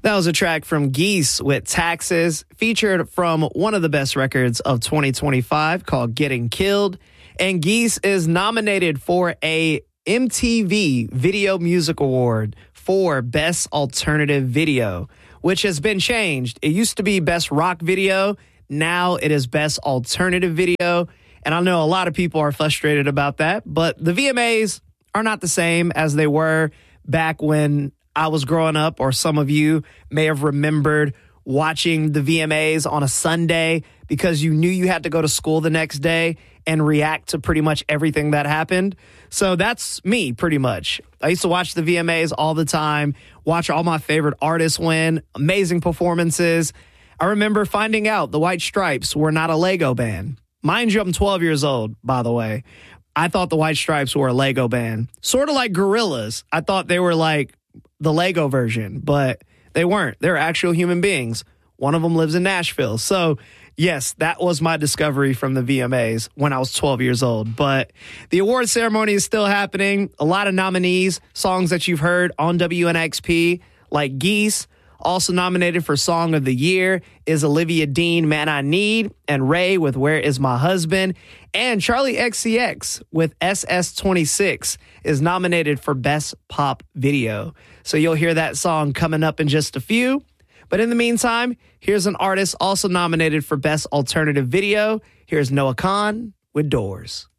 That was a track from Geese with Taxes, featured from one of the best records of 2025 called Getting Killed. And Geese is nominated for a MTV Video Music Award for Best Alternative Video, which has been changed. It used to be Best Rock Video. Now it is Best Alternative Video. And I know a lot of people are frustrated about that, but the VMAs are not the same as they were back when I was growing up, or some of you may have remembered watching the VMAs on a Sunday because you knew you had to go to school the next day and react to pretty much everything that happened. So that's me, pretty much. I used to watch the VMAs all the time, watch all my favorite artists win, amazing performances. I remember finding out the White Stripes were not a Lego band. Mind you, I'm 12 years old, by the way. I thought the White Stripes were a Lego band. Sort of like Gorillaz. I thought they were like the Lego version, but they weren't. They're actual human beings. One of them lives in Nashville. So, yes, that was my discovery from the VMAs when I was 12 years old. But the award ceremony is still happening. A lot of nominees, songs that you've heard on WNXP, like Geese. Also nominated for Song of the Year is Olivia Dean, Man I Need, and Ray with Where Is My Husband. And Charlie XCX with SS26 is nominated for Best Pop Video. So you'll hear that song coming up in just a few. But in the meantime, here's an artist also nominated for Best Alternative Video. Here's Noah Kahan with Doors.